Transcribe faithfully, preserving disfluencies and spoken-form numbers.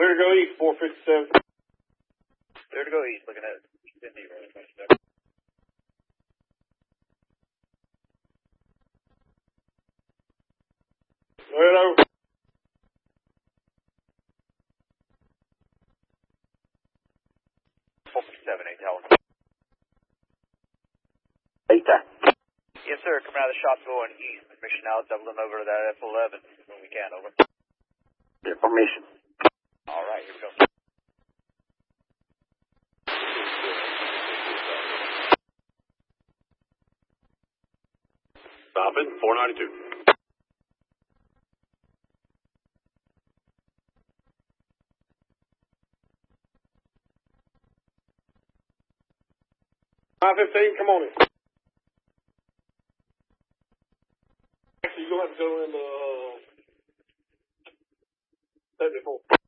Clear to go east, four fifty-seven. Clear to go east, looking at Cindy. Hello. four fifty-seven, eight Tower. Eight there. Yes, sir. Coming out of the shop going east. Mission now, doubling over to that F eleven when we can, over. Information. All right, here we go. Stopping, four ninety-two. five fifteen, come on in. Actually, you're going to have to go in the uh, seventy-four.